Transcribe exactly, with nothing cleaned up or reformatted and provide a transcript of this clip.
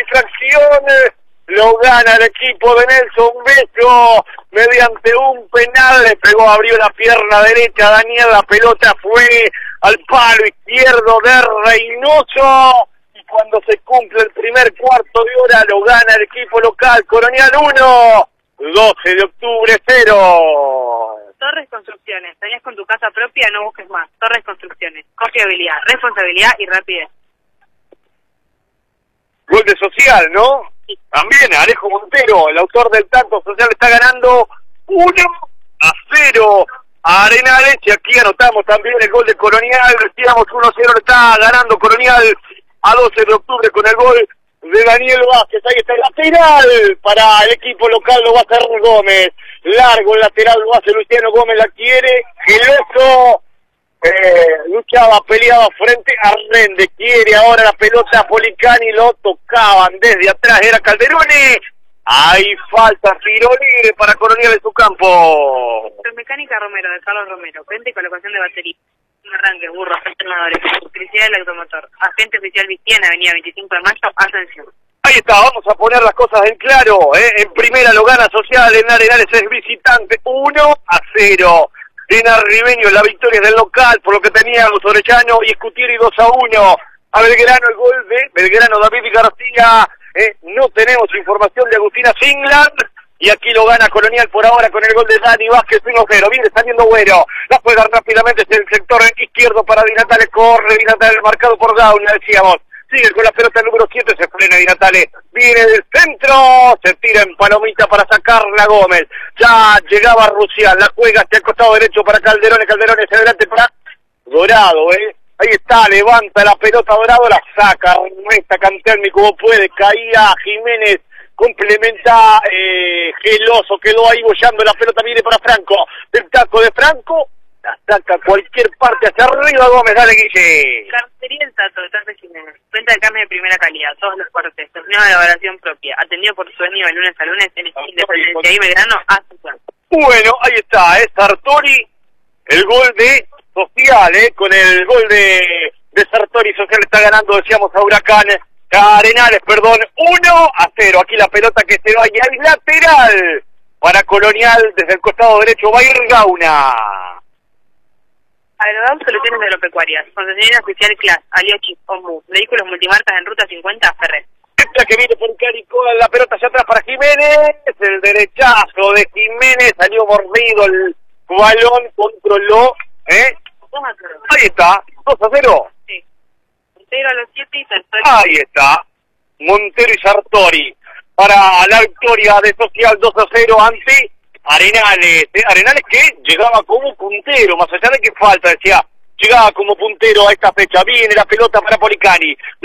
infracción, lo gana el equipo de Nelson Bello mediante un penal, le pegó, abrió la pierna derecha a Daniel, la pelota fue al palo izquierdo de Reynoso, y cuando se cumple el primer cuarto de hora lo gana el equipo local, Colonial uno, doce de octubre cero. Torres Construcciones, tenías con tu casa propia, no busques más. Torres Construcciones, confiabilidad, responsabilidad y rapidez. Gol de Social, ¿no? Sí. También Alejo Montero, el autor del tanto. Social está ganando uno a cero a Arenales, y aquí anotamos también el gol de Colonial. Decíamos uno a cero, está ganando Colonial a doce de octubre con el gol de Daniel Vázquez. Ahí está el lateral para el equipo local, lo va a hacer Gómez. Largo el lateral, lo hace Luciano Gómez, la quiere, Geloso, eh, luchaba, peleaba frente a Rende, quiere ahora la pelota Policani, lo tocaban desde atrás, era Calderone, hay falta, tiro libre para Colonial en su campo. Mecánica Romero, de Carlos Romero, venta y colocación de batería, arranque, burros, alternadores, electricidad del automotor, agente oficial Vistiana, avenida veinticinco de mayo, Ascensión. Ahí está, vamos a poner las cosas en claro, ¿eh? En primera lo gana Social, en Arenales es visitante, uno a cero. En Arribeño la victoria del local, por lo que tenía los Orellano y Scutieri dos a uno. A Belgrano el gol de Belgrano David García, ¿eh? No tenemos información de Agustina Singland, y aquí lo gana Colonial por ahora con el gol de Dani Vázquez, uno a cero. Viene saliendo Güero, la juega rápidamente desde el sector izquierdo para Di Natale, corre Di Natale, marcado por Gauna, decíamos. Sigue con la pelota el número siete, se frena Di Natale, viene del centro, se tira en palomita para sacarla Gómez, ya llegaba Rusial, la juega hacia el costado derecho para Calderone, Calderone hacia adelante para Dorado, eh, ahí está, levanta la pelota Dorado, la saca, Ernesto Cantermi como puede, caía Jiménez, complementa eh, Geloso, quedó ahí bollando la pelota, viene para Franco, el taco de Franco, la saca cualquier parte hacia arriba Gómez, dale Guille. Carnicería El Tato, de Tarde Jiménez. Venta de carne de primera calidad, todos los cortes, torneo de elaboración propia, atendido por su dueño de lunes a lunes en el Independencia y Belgrano a su plan. Bueno, ahí está, es eh, Sartori, el gol de Social, eh, con el gol de, de Sartori, Social está ganando, decíamos, a Huracán, a Arenales, perdón, uno a cero. Aquí la pelota que se va y hay lateral para Colonial, desde el costado derecho va a ir Gauna. Agrodam Soluciones Agropecuarias, concesionaria oficial Class, Aliochi, Ombu, vehículos multimarcas en ruta cincuenta, Ferrer. Esta que viene por Caricó, la pelota hacia atrás para Jiménez, el derechazo de Jiménez, salió mordido el balón, controló, ¿eh? Ahí está, dos a cero. Sí. Montero a los siete y Sartori. Ahí está, Montero y Sartori, para la victoria de Social dos a cero ante Arenales, ¿eh? Arenales que llegaba como puntero, más allá de que falta, decía, llegaba como puntero a esta fecha. Viene la pelota para Policani.